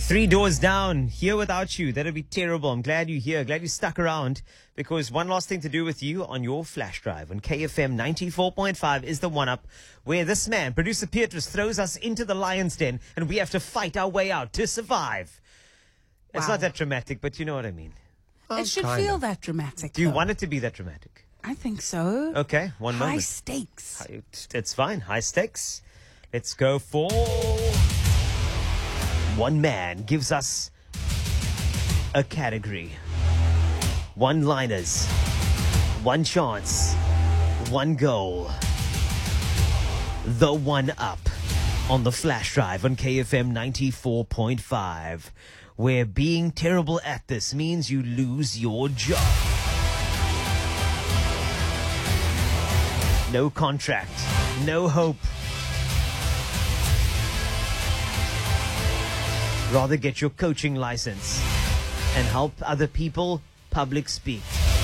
3 doors down, here without you. That'd be terrible. I'm glad you're here. Glad you stuck around, because one last thing to do with you on your flash drive on KFM 94.5 is the one-up where this man, producer Petrus, throws us into the lion's den and we have to fight our way out to survive. It's Wow. not that dramatic, but you know what I mean. It should feel that dramatic. Do you though. want it to be that dramatic? I think so. Okay, one High moment. stakes. It's fine. High stakes. Let's go for... One man gives us a category. One-liners. One chance. One goal. The one-up on the flash drive on KFM 94.5, where being terrible at this means you lose your job. No contract. No hope. Rather get your coaching license and help other people public speak.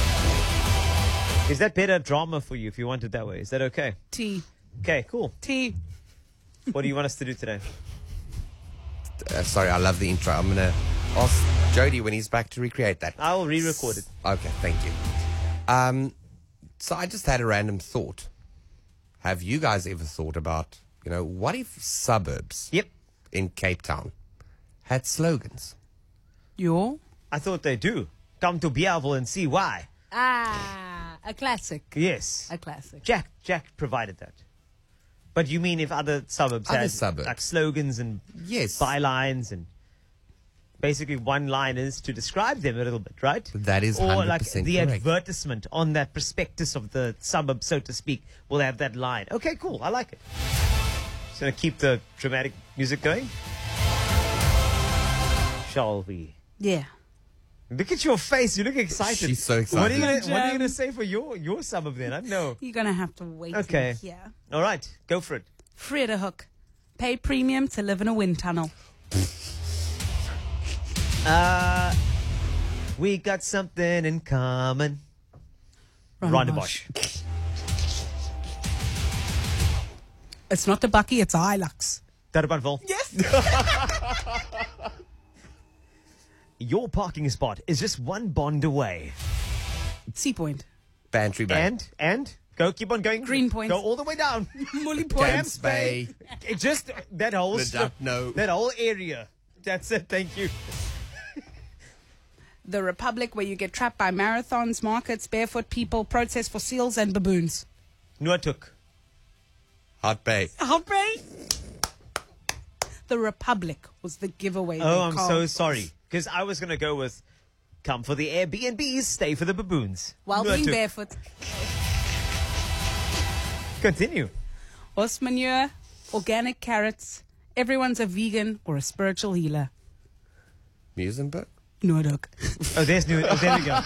Is that better drama for you if you want it that way? Is that okay? T. Okay, cool. T. What do you want us to do today? Sorry, I love the intro. I'm going to ask Jody when he's back to recreate that. I'll re-record it. Okay, thank you. So I just had a random thought. Have you guys ever thought about, what if suburbs Yep. in Cape Town had slogans? I thought they do. Come to Beerville and see why. A classic. Yes. A classic. Jack provided that. But you mean if other suburbs Other had suburbs. like slogans and Yes. bylines and basically one-liners to describe them a little bit, right? That is Or like 100% the correct. advertisement on that prospectus of the suburb, so to speak, will have that line. Okay, cool. I like it. Just going to keep the dramatic music going. Shall we? Yeah. Look at your face. You look excited. She's so What are you excited. going to say for your suburb then? I don't know. You're going to have to wait. Okay. Yeah. All right. Go for it. Hook. Pay premium to live in a wind tunnel. We got something in common. Rondebosch. It's not the Bucky, it's a Hilux. Tarabanville. Yes. Your parking spot is just one bond away. Sea Point. Bantry Bay. And go, keep on going. Green Points. Go all the way down. Mully Point. Camps Bay. It just that whole strip, No. that whole area. That's it. Thank you. The Republic, where you get trapped by marathons, markets, barefoot people, protest for seals and baboons. Nuatuk. Hot Bay. Outbreak. The Republic was the giveaway. Oh, they I'm called. so sorry. Because I was going to go with come for the Airbnbs, stay for the baboons. While being Nuatuk. barefoot. Continue. Horse manure, organic carrots. Everyone's a vegan or a spiritual healer. Musenberg. Noordhoek. Oh, there we go.